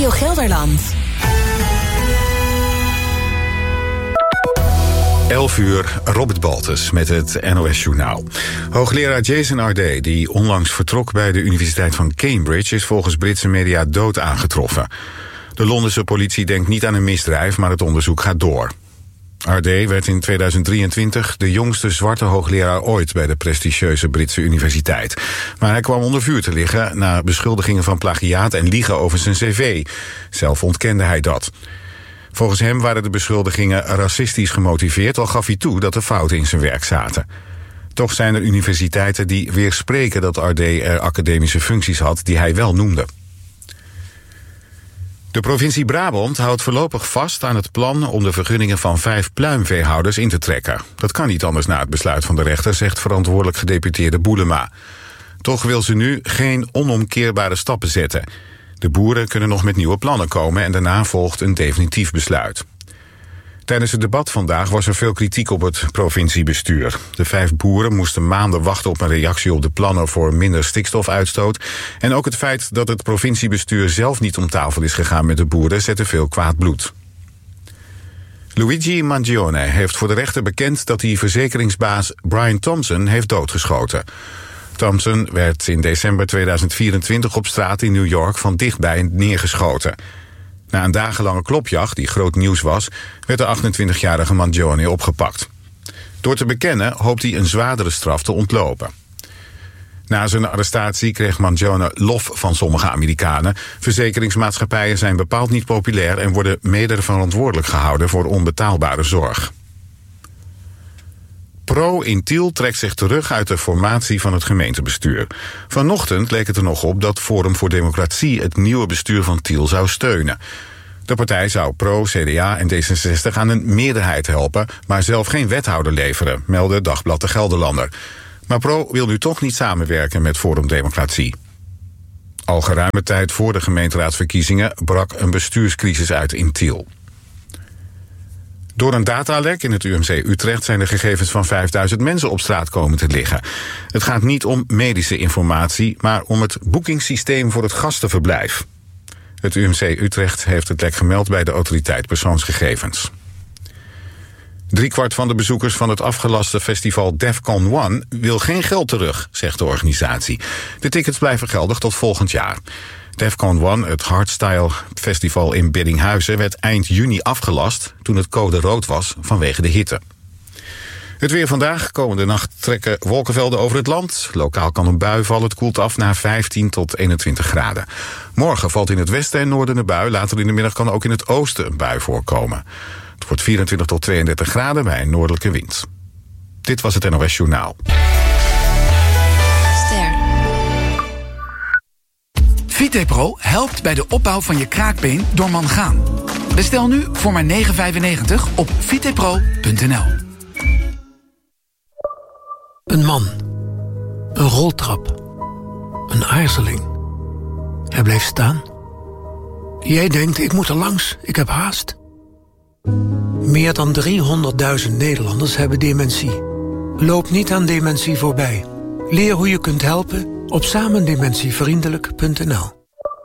Radio Gelderland. 11:00, Robert Baltus met het NOS-journaal. Hoogleraar Jason Ardé, die onlangs vertrok bij de Universiteit van Cambridge, is volgens Britse media dood aangetroffen. De Londense politie denkt niet aan een misdrijf, maar het onderzoek gaat door. Ardé werd in 2023 de jongste zwarte hoogleraar ooit bij de prestigieuze Britse universiteit. Maar hij kwam onder vuur te liggen na beschuldigingen van plagiaat en liegen over zijn cv. Zelf ontkende hij dat. Volgens hem waren de beschuldigingen racistisch gemotiveerd, al gaf hij toe dat er fouten in zijn werk zaten. Toch zijn er universiteiten die weerspreken dat Ardé er academische functies had die hij wel noemde. De provincie Brabant houdt voorlopig vast aan het plan om de vergunningen van 5 pluimveehouders in te trekken. Dat kan niet anders na het besluit van de rechter, zegt verantwoordelijk gedeputeerde Boelema. Toch wil ze nu geen onomkeerbare stappen zetten. De boeren kunnen nog met nieuwe plannen komen en daarna volgt een definitief besluit. Tijdens het debat vandaag was er veel kritiek op het provinciebestuur. De 5 boeren moesten maanden wachten op een reactie op de plannen voor minder stikstofuitstoot. En ook het feit dat het provinciebestuur zelf niet om tafel is gegaan met de boeren zette veel kwaad bloed. Luigi Mangione heeft voor de rechter bekend dat hij verzekeringsbaas Brian Thompson heeft doodgeschoten. Thompson werd in december 2024 op straat in New York van dichtbij neergeschoten. Na een dagenlange klopjacht, die groot nieuws was, werd de 28-jarige Mangione opgepakt. Door te bekennen hoopt hij een zwaardere straf te ontlopen. Na zijn arrestatie kreeg Mangione lof van sommige Amerikanen. Verzekeringsmaatschappijen zijn bepaald niet populair en worden mede verantwoordelijk gehouden voor onbetaalbare zorg. Pro in Tiel trekt zich terug uit de formatie van het gemeentebestuur. Vanochtend leek het er nog op dat Forum voor Democratie het nieuwe bestuur van Tiel zou steunen. De partij zou Pro, CDA en D66 aan een meerderheid helpen, maar zelf geen wethouder leveren, meldde Dagblad de Gelderlander. Maar Pro wil nu toch niet samenwerken met Forum Democratie. Al geruime tijd voor de gemeenteraadsverkiezingen brak een bestuurscrisis uit in Tiel. Door een datalek in het UMC Utrecht zijn de gegevens van 5000 mensen op straat komen te liggen. Het gaat niet om medische informatie, maar om het boekingssysteem voor het gastenverblijf. Het UMC Utrecht heeft het lek gemeld bij de autoriteit persoonsgegevens. 3/4 van de bezoekers van het afgelaste festival Defcon 1 wil geen geld terug, zegt de organisatie. De tickets blijven geldig tot volgend jaar. Defcon 1, het hardstyle festival in Biddinghuizen, werd eind juni afgelast toen het code rood was vanwege de hitte. Het weer vandaag. Komende nacht trekken wolkenvelden over het land. Lokaal kan een bui vallen. Het koelt af naar 15 tot 21 graden. Morgen valt in het westen en noorden een bui. Later in de middag kan ook in het oosten een bui voorkomen. Het wordt 24 tot 32 graden bij een noordelijke wind. Dit was het NOS Journaal. VitePro helpt bij de opbouw van je kraakbeen door mangaan. Bestel nu voor maar €9,95 op vitepro.nl. Een man. Een roltrap. Een aarzeling. Hij bleef staan. Jij denkt, ik moet er langs, ik heb haast. Meer dan 300.000 Nederlanders hebben dementie. Loop niet aan dementie voorbij. Leer hoe je kunt helpen op samendementievriendelijk.nl.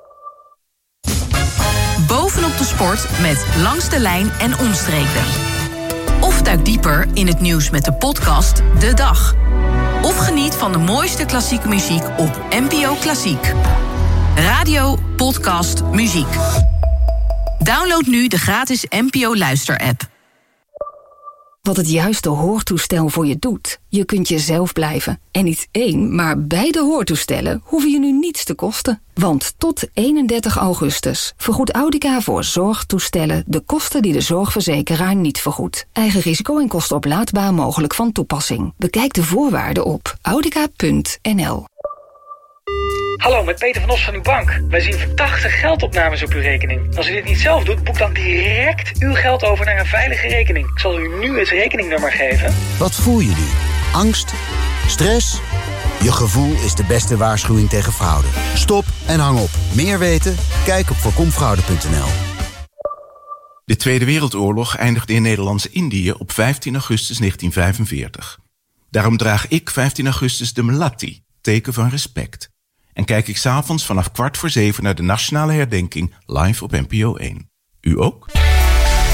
Bovenop de sport met Langs de Lijn en Omstreken. Of duik dieper in het nieuws met de podcast De Dag. Of geniet van de mooiste klassieke muziek op NPO Klassiek. Radio, podcast, muziek. Download nu de gratis NPO Luister-app. Wat het juiste hoortoestel voor je doet. Je kunt jezelf blijven. En niet 1, maar beide hoortoestellen hoeven je nu niets te kosten. Want tot 31 augustus vergoedt Audica voor zorgtoestellen de kosten die de zorgverzekeraar niet vergoedt. Eigen risico en kosten oplaadbaar mogelijk van toepassing. Bekijk de voorwaarden op audica.nl. Hallo, met Peter van Os van uw bank. Wij zien verdachte geldopnames op uw rekening. Als u dit niet zelf doet, boek dan direct uw geld over naar een veilige rekening. Ik zal u nu het rekeningnummer geven. Wat voel je nu? Angst? Stress? Je gevoel is de beste waarschuwing tegen fraude. Stop en hang op. Meer weten? Kijk op voorkomfraude.nl. De Tweede Wereldoorlog eindigde in Nederlands-Indië op 15 augustus 1945. Daarom draag ik 15 augustus de melatti, teken van respect. En kijk ik 's avonds vanaf 6:15 naar de nationale herdenking live op NPO 1. U ook?